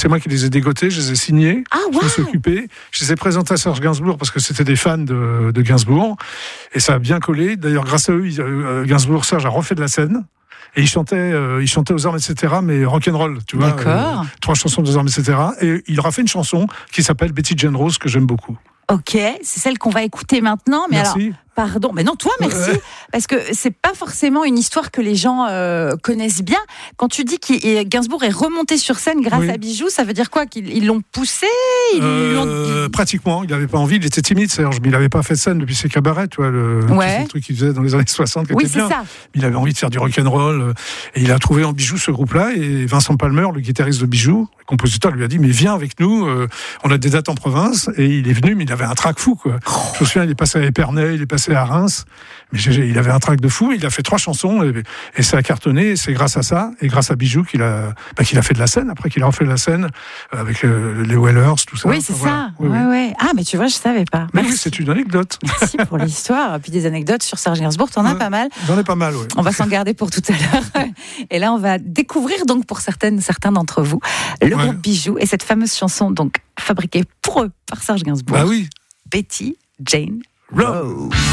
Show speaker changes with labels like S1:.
S1: c'est moi qui les ai dégotés, je les ai signés,
S2: ouais.
S1: je me suis occupé, je les ai présentés à Serge Gainsbourg parce que c'était des fans de Gainsbourg, et ça a bien collé. D'ailleurs, grâce à eux, Gainsbourg, Serge a refait de la scène. Et il chantait aux armes, etc., mais rock'n'roll, tu vois.
S2: D'accord.
S1: 3 chansons aux armes, etc. Et il aura fait une chanson qui s'appelle Betty Jane Rose, que j'aime beaucoup.
S2: Ok, c'est celle qu'on va écouter maintenant. Mais
S1: Merci.
S2: alors, pardon, mais non, toi, merci. Parce que c'est pas forcément une histoire que les gens connaissent bien. Quand tu dis que Gainsbourg est remonté sur scène grâce à Bijou, ça veut dire quoi? Qu'ils l'ont poussé?
S1: Pratiquement, il n'avait pas envie, il était timide, Serge, mais il n'avait pas fait de scène depuis ses cabarets, tu vois, le truc qu'il faisait dans les années 60, qui était bien. Ça. Il avait envie de faire du rock'n'roll, et il a trouvé en Bijou ce groupe-là, et Vincent Palmer, le guitariste de Bijou, le compositeur, lui a dit, mais viens avec nous, on a des dates en province, et il est venu, mais il avait un trac fou, quoi. Je me souviens, il est passé à Épernay, il est passé à Reims, mais il avait un trac de fou, il a fait 3 chansons, et ça a cartonné, et c'est grâce à ça, et grâce à Bijou qu'il a fait de la scène, après qu'il a refait de la scène, avec les Wellers, tout ça.
S2: Oui, c'est ça. Ouais. Ah, mais tu vois, je savais pas.
S1: Oui, c'est une anecdote.
S2: Merci pour l'histoire. Puis des anecdotes sur Serge Gainsbourg, t'en as pas mal.
S1: J'en ai pas mal, oui.
S2: On va s'en garder pour tout à l'heure. Et là, on va découvrir donc pour certains d'entre vous le groupe Bijou et cette fameuse chanson donc fabriquée pour eux par Serge Gainsbourg.
S1: Bah oui.
S2: Betty Jane Rose.